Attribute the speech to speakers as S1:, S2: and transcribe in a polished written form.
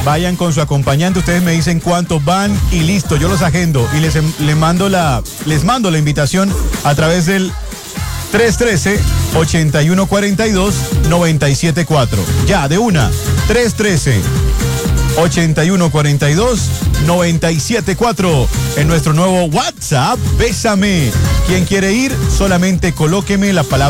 S1: Vayan con su acompañante, ustedes me dicen cuántos van y listo, yo los agendo y les mando la invitación a través del 313-8142-974. Ya, de una, 313-8142-974 en nuestro nuevo WhatsApp. Bésame. Quien quiere ir, solamente colóqueme la palabra